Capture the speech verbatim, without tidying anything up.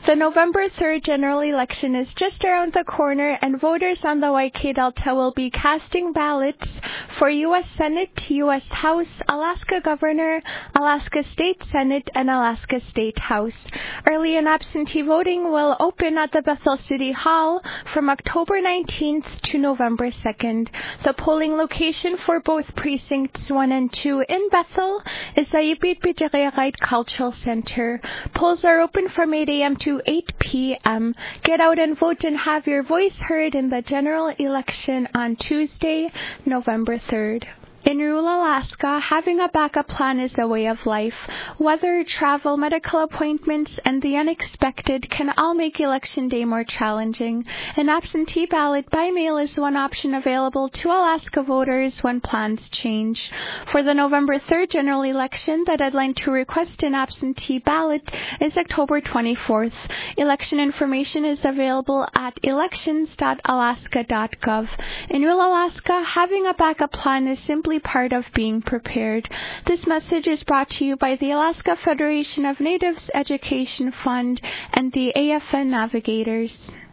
The November third general election is just around the corner, and voters on the Y K Delta will be casting ballots for U S Senate, U S House, Alaska Governor, Alaska State Senate, and Alaska State House. Early and absentee voting will open at the Bethel City Hall from October nineteenth to November second. The polling location for both precincts one and two in Bethel is the Yipit Pichakayakite Cultural Center. Polls are open from eight a.m. to eight p.m. Get out and vote and have your voice heard in the general election on Tuesday, November third. In rural Alaska, having a backup plan is a way of life. Weather, travel, medical appointments, and the unexpected can all make Election Day more challenging. An absentee ballot by mail is one option available to Alaska voters when plans change. For the November third general election, the deadline to request an absentee ballot is October twenty-fourth. Election information is available at elections dot alaska dot gov. In rural Alaska, having a backup plan is simply part of being prepared. This message is brought to you by the Alaska Federation of Natives Education Fund and the A F N Navigators.